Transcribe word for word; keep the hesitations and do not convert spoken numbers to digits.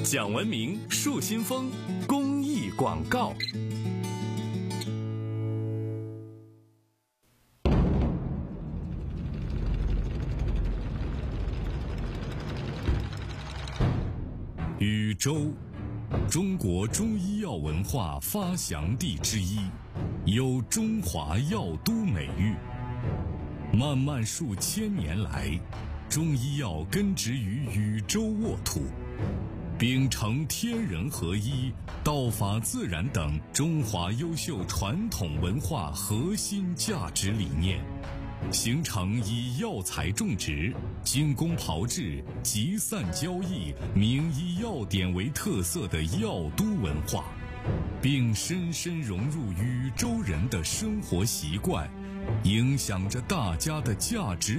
讲文明树新风公益广告。禹州，中国中医药文化发祥地之一，有中华药都美誉。漫漫数千年来，中医药根植于禹州沃土，秉承天人合一、道法自然等中华优秀传统文化核心价值理念，形成以药材种植、精工炮制、集散交易、名医药典为特色的药都文化，并深深融入禹州人的生活习惯，影响着大家的价值